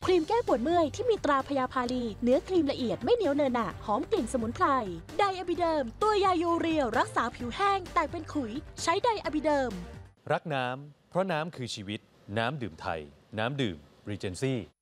รีมแก้ปวดเมื่อยที่มีตราพยาพาลีเนื้อครีมละเอียดไม่เหนียวเนอะหนะหอมกลิ่นสมุนไพรไดอะบิเดิมตัวยายูเรียรักษาผิวแห้งแตกเป็นขุยใช้ไดอะบิเดิมรักน้ำเพราะน้ำคือชีวิตน้ำดื่มไทยน้ำดื่มรีเจนซี่